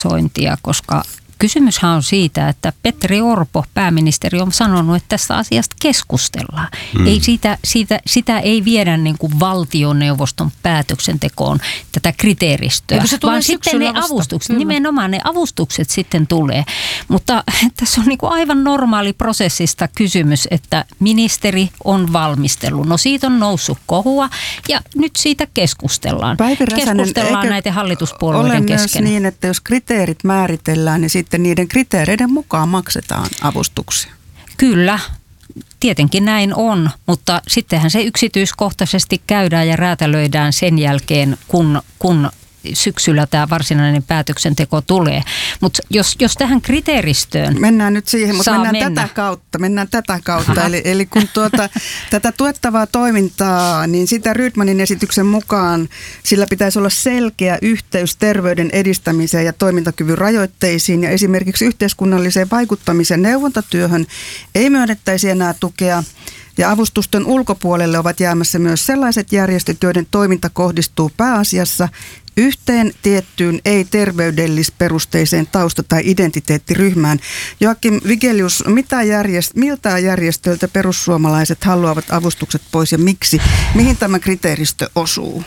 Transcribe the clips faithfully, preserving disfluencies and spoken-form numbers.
sointia, koska kysymyshän on siitä, että Petteri Orpo, pääministeri, on sanonut, että tästä asiasta keskustellaan. Hmm. Ei siitä, siitä, sitä ei viedä niin kuin valtioneuvoston päätöksentekoon tätä kriteeristöä, vaan sitten ne vasta. avustukset, Kyllä. nimenomaan ne avustukset sitten tulee. Mutta tässä on niin kuin aivan normaali prosessista kysymys, että ministeri on valmistellut. No siitä on noussut kohua ja nyt siitä keskustellaan. Päivi Räsänen, keskustellaan näiden hallituspuolueiden kesken. Ole myös niin, että jos kriteerit määritellään, niin sitten niiden kriteereiden mukaan maksetaan avustuksia. Kyllä, tietenkin näin on, mutta sittenhän se yksityiskohtaisesti käydään ja räätälöidään sen jälkeen, kun, kun syksyllä tämä varsinainen päätöksenteko tulee. Mutta jos, jos tähän kriteeristöön mennään nyt siihen, mutta mennään mennä. tätä kautta. Mennään tätä kautta. eli, eli kun tuota, tätä tuettavaa toimintaa, niin sitä Rydmanin esityksen mukaan sillä pitäisi olla selkeä yhteys terveyden edistämiseen ja toimintakyvyn rajoitteisiin ja esimerkiksi yhteiskunnalliseen vaikuttamisen neuvontatyöhön ei myönnettäisi enää tukea. Ja avustusten ulkopuolelle ovat jäämässä myös sellaiset järjestöt, joiden toiminta kohdistuu pääasiassa yhteen tiettyyn ei-terveydellisperusteiseen tausta- tai identiteettiryhmään. Joakim Vigelius, mitä järjest- miltä järjestöiltä perussuomalaiset haluavat avustukset pois ja miksi? Mihin tämä kriteeristö osuu?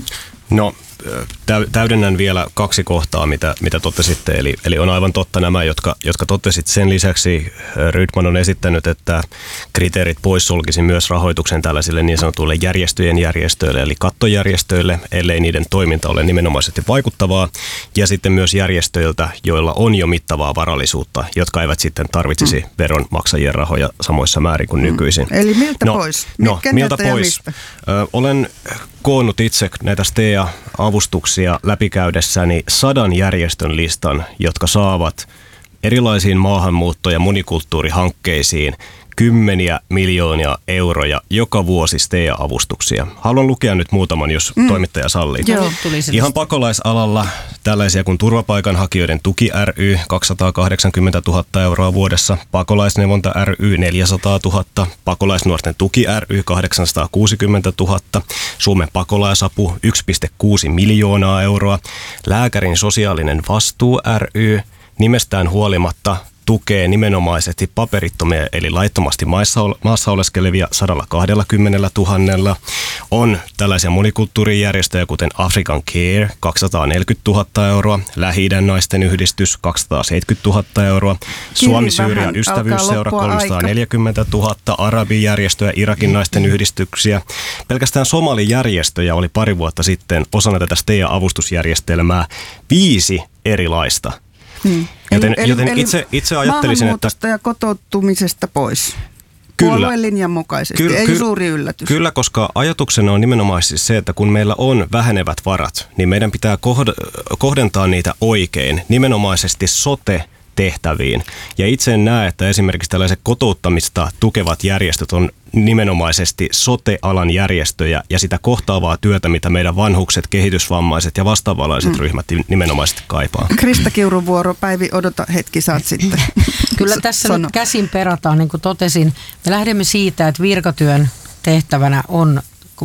No, täydennän vielä kaksi kohtaa, mitä, mitä totesitte. Eli, eli on aivan totta nämä, jotka, jotka totesit. Sen lisäksi Rydman on esittänyt, että kriteerit poissulkisi myös rahoituksen tällaisille niin sanotuille järjestöjen järjestöille, eli kattojärjestöille, ellei niiden toiminta ole nimenomaisesti vaikuttavaa. Ja sitten myös järjestöiltä, joilla on jo mittavaa varallisuutta, jotka eivät sitten tarvitsisi mm. veronmaksajien rahoja samoissa määrin kuin nykyisin. Eli miltä no, pois? No, miltä pois? Mistä? Ö, olen koonnut itse näitä STEA-avustuksia läpikäydessäni sadan järjestön listan, jotka saavat erilaisiin maahanmuutto- ja monikulttuurihankkeisiin kymmeniä miljoonia euroja joka vuosi STEA-avustuksia. Haluan lukea nyt muutaman, jos mm. toimittaja sallii. Joo. Ihan pakolaisalalla tällaisia kuin Turvapaikanhakijoiden tuki ry kaksisataakahdeksankymmentätuhatta euroa vuodessa, Pakolaisneuvonta ry neljäsataatuhatta, Pakolaisnuorten tuki ry kahdeksansataakuusikymmentätuhatta, Suomen pakolaisapu yksi pilkku kuusi miljoonaa euroa, Lääkärin sosiaalinen vastuu ry nimestään huolimatta tukee nimenomaisesti paperittomia eli laittomasti maassa, maassa oleskelevia sata kaksikymmentätuhatta. On tällaisia monikulttuurijärjestöjä kuten African Care kaksisataaneljäkymmentätuhatta euroa, Lähi-idän naisten yhdistys kaksisataaseitsemänkymmentätuhatta euroa, Suomi-Syyrian ystävyysseura kolmesataaneljäkymmentätuhatta, arabijärjestöjä, Irakin naisten yhdistyksiä. Pelkästään somalijärjestöjä oli pari vuotta sitten osana tätä STEA-avustusjärjestelmää viisi erilaista. Hmm. Joten, eli, joten eli itse, itse ajattelisin, että ja kotoutumisesta pois. Kyllä. Puolueen linjan mukaisesti. Kyllä, ei ky- suuri yllätys. Kyllä, koska ajatuksena on nimenomaan siis se, että kun meillä on vähenevät varat, niin meidän pitää kohd- kohdentaa niitä oikein, nimenomaisesti sote tehtäviin. Ja itse en näe, että esimerkiksi tällaiset kotouttamista tukevat järjestöt on nimenomaisesti sote-alan järjestöjä ja sitä kohtaavaa työtä, mitä meidän vanhukset, kehitysvammaiset ja vastaavanlaiset mm. ryhmät nimenomaisesti kaipaa. Krista Kiurun vuoro. Päivi, odota hetki, saat sitten. Kyllä tässä Sano. nyt käsin perataan, niin kuin totesin. Me lähdemme siitä, että virkatyön tehtävänä on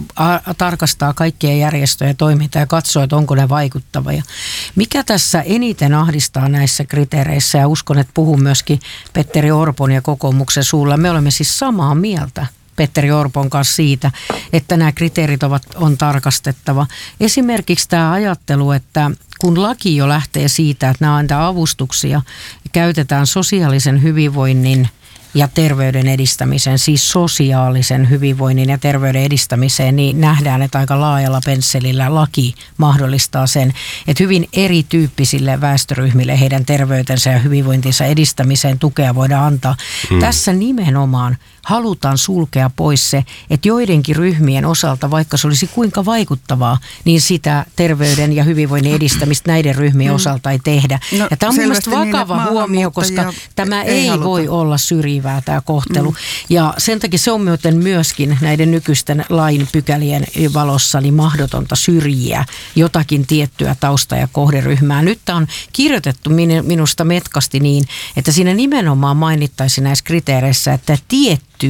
tarkastaa kaikkien järjestöjen toimintaa ja katsoa, että onko ne vaikuttavia. Mikä tässä eniten ahdistaa näissä kriteereissä, ja uskon, että puhun myöskin Petteri Orpon ja kokoomuksen suulla, me olemme siis samaa mieltä Petteri Orpon kanssa siitä, että nämä kriteerit ovat, on tarkastettava. Esimerkiksi tämä ajattelu, että kun laki jo lähtee siitä, että nämä antaa avustuksia ja käytetään sosiaalisen hyvinvoinnin ja terveyden edistämiseen, siis sosiaalisen hyvinvoinnin ja terveyden edistämiseen, niin nähdään, että aika laajalla pensselillä laki mahdollistaa sen, että hyvin erityyppisille väestöryhmille heidän terveytensä ja hyvinvointinsa edistämiseen tukea voidaan antaa. Hmm. Tässä nimenomaan halutaan sulkea pois se, että joidenkin ryhmien osalta, vaikka se olisi kuinka vaikuttavaa, niin sitä terveyden ja hyvinvoinnin edistämistä näiden ryhmien osalta ei tehdä. No, ja tämä on mielestäni vakava niin, huomio, koska tämä ei, ei voi olla syrjivää tämä kohtelu. Mm. Ja sen takia se on myöten myöskin näiden nykyisten lain pykälien valossa niin mahdotonta syrjiä jotakin tiettyä tausta- ja kohderyhmää. Nyt tämä on kirjoitettu minusta metkasti niin, että siinä nimenomaan mainittaisiin näissä kriteereissä, että tietty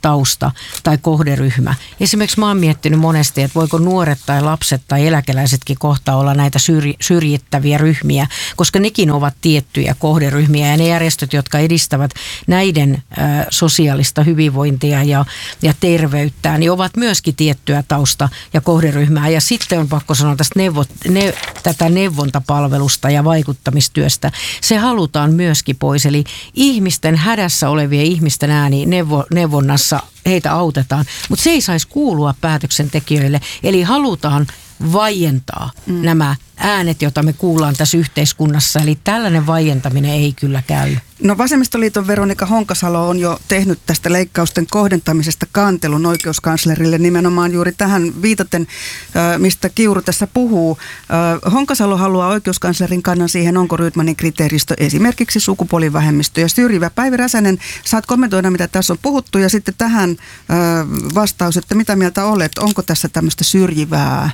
tausta tai kohderyhmä. Esimerkiksi mä oon miettinyt monesti, että voiko nuoret tai lapset tai eläkeläisetkin kohta olla näitä syrj- syrjittäviä ryhmiä, koska nekin ovat tiettyjä kohderyhmiä ja ne järjestöt, jotka edistävät näiden ä, sosiaalista hyvinvointia ja, ja terveyttä, niin ovat myöskin tiettyä tausta- ja kohderyhmää. Ja sitten on pakko sanoa tästä neuvo, ne, tätä neuvontapalvelusta ja vaikuttamistyöstä. Se halutaan myöskin pois, eli ihmisten hädässä olevien ihmisten ääni neuvo, neuvonnassa heitä autetaan, mutta se ei saisi kuulua päätöksentekijöille, eli halutaan vaientaa mm. nämä äänet, joita me kuullaan tässä yhteiskunnassa, eli tällainen vaientaminen ei kyllä käy. No Vasemmistoliiton Veronika Honkasalo on jo tehnyt tästä leikkausten kohdentamisesta kantelun oikeuskanslerille nimenomaan juuri tähän viitaten, mistä Kiuru tässä puhuu. Honkasalo haluaa oikeuskanslerin kannan siihen, onko Rydmanin kriteeristö esimerkiksi sukupuolivähemmistö ja syrjivä. Päivi Räsänen, saat kommentoida, mitä tässä on puhuttu ja sitten tähän vastaus, että mitä mieltä olet, onko tässä tämmöistä syrjivää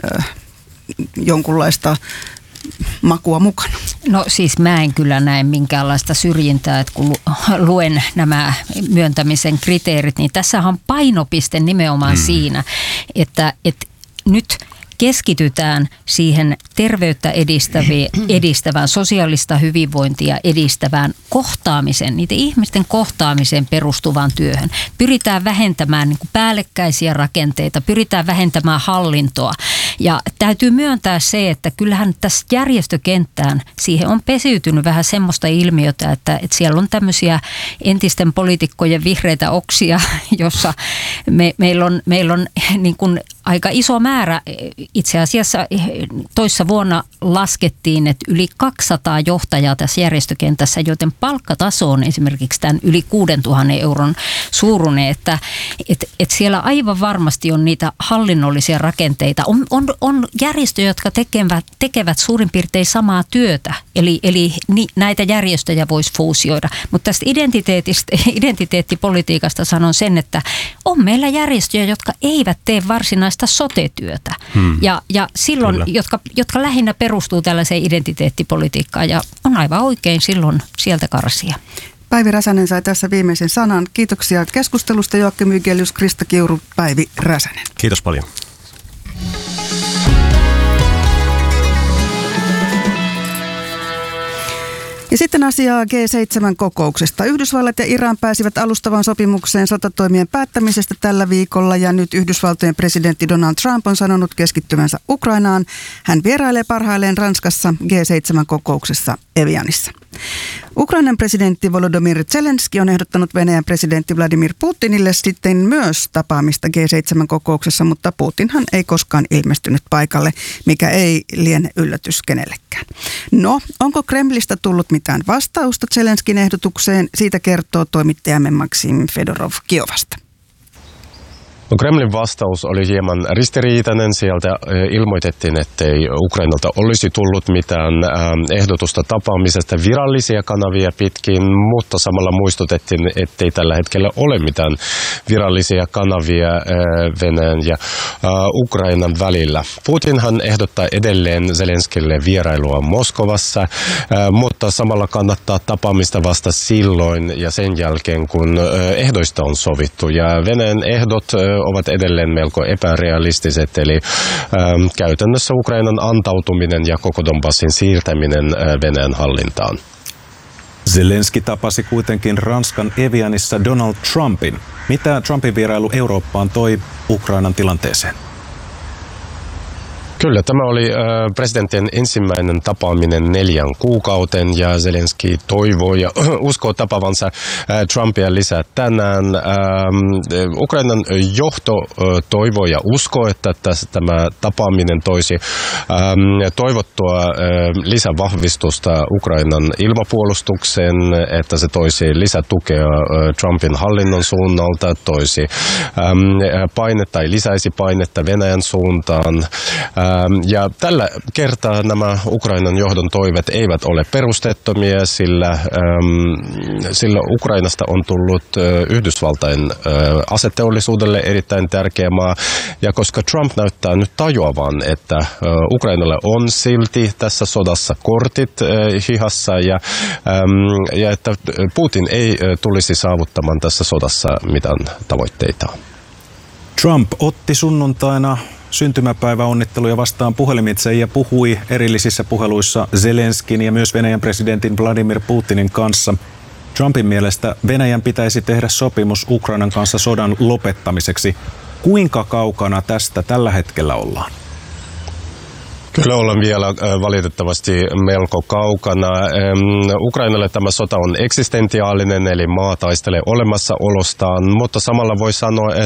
jonkunlaista makua mukana? No siis mä en kyllä näe minkäänlaista syrjintää, että kun luen nämä myöntämisen kriteerit, niin tässä on painopiste nimenomaan mm. siinä, että, että nyt keskitytään siihen terveyttä edistävään, sosiaalista hyvinvointia edistävään kohtaamiseen, niiden ihmisten kohtaamiseen perustuvaan työhön. Pyritään vähentämään niin kuin päällekkäisiä rakenteita, pyritään vähentämään hallintoa. Ja täytyy myöntää se, että kyllähän tässä järjestökenttään siihen on pesiytynyt vähän semmoista ilmiötä, että, että siellä on tämmöisiä entisten poliitikkojen vihreitä oksia, jossa me, meillä on, meillä on niin kuin aika iso määrä. Itse asiassa toissa vuonna laskettiin, että yli kaksisataa johtajaa tässä järjestökentässä, joten palkkataso on esimerkiksi tämän yli kuusituhatta euron suuruinen, että et, et siellä aivan varmasti on niitä hallinnollisia rakenteita. On, on, on järjestöjä, jotka tekevät, tekevät suurin piirtein samaa työtä, eli, eli ni, näitä järjestöjä voisi fuusioida. Mutta tästä identiteetistä, identiteettipolitiikasta sanon sen, että on meillä järjestöjä, jotka eivät tee varsinaista sote-työtä. Hmm. Ja, ja silloin, jotka, jotka lähinnä perustuu tällaiseen identiteettipolitiikkaan ja on aivan oikein silloin sieltä karsia. Päivi Räsänen sai tässä viimeisen sanan. Kiitoksia keskustelusta Joakim Mygelius, Krista Kiuru, Päivi Räsänen. Kiitos paljon. Ja sitten asiaa G seitsemän -kokouksesta. Yhdysvallat ja Iran pääsivät alustavaan sopimukseen sotatoimien päättämisestä tällä viikolla ja nyt Yhdysvaltojen presidentti Donald Trump on sanonut keskittyvänsä Ukrainaan. Hän vierailee parhailleen Ranskassa G seitsemän -kokouksessa Evianissa. Ukrainan presidentti Volodymyr Zelenski on ehdottanut Venäjän presidentti Vladimir Putinille sitten myös tapaamista G seitsemän -kokouksessa, mutta Putinhan ei koskaan ilmestynyt paikalle, mikä ei liene yllätys kenellekään. No, onko Kremlistä tullut mitään vastausta Zelenskin ehdotukseen? Siitä kertoo toimittajamme Maksim Fedorov Kiovasta. No Kremlin vastaus oli hieman ristiriitainen. Sieltä ilmoitettiin, ettei Ukrainalta olisi tullut mitään ehdotusta tapaamisesta virallisia kanavia pitkin, mutta samalla muistutettiin, ettei tällä hetkellä ole mitään virallisia kanavia Venäjän ja Ukrainan välillä. Putinhan ehdottaa edelleen Zelenskille vierailua Moskovassa, mutta samalla kannattaa tapaamista vasta silloin ja sen jälkeen, kun ehdoista on sovittu. Ja Venäjän ehdot ovat edelleen melko epärealistiset, eli ähm, käytännössä Ukrainan antautuminen ja koko Donbassin siirtäminen äh, Venäjän hallintaan. Zelenski tapasi kuitenkin Ranskan Evianissa Donald Trumpin. Mitä Trumpin vierailu Eurooppaan toi Ukrainan tilanteeseen? Kyllä, tämä oli äh, presidentin ensimmäinen tapaaminen neljän kuukauden ja Zelenski toivoo ja uskoo tapavansa äh, Trumpia lisää tänään. Ähm, Ukrainan johto äh, toivoo ja uskoo, että tässä, tämä tapaaminen toisi ähm, toivottua äh, lisävahvistusta Ukrainan ilmapuolustukseen, että se toisi lisätukea äh, Trumpin hallinnon suunnalta, toisi ähm, painetta tai lisäisi painetta Venäjän suuntaan. Äh, Ja tällä kertaa nämä Ukrainan johdon toiveet eivät ole perustettomia, sillä, sillä Ukrainasta on tullut Yhdysvaltain aseteollisuudelle erittäin tärkeä maa. Ja koska Trump näyttää nyt tajuavan, että Ukrainalle on silti tässä sodassa kortit hihassa ja, ja että Putin ei tulisi saavuttamaan tässä sodassa mitään tavoitteita. Trump otti sunnuntaina syntymäpäiväonnitteluja vastaan puhelimitse ja puhui erillisissä puheluissa Zelenskin ja myös Venäjän presidentin Vladimir Putinin kanssa. Trumpin mielestä Venäjän pitäisi tehdä sopimus Ukrainan kanssa sodan lopettamiseksi. Kuinka kaukana tästä tällä hetkellä ollaan? Kyllä ollaan vielä valitettavasti melko kaukana. Ukrainalle tämä sota on eksistentiaalinen, eli maa taistelee olemassaolostaan, mutta samalla voi sanoa,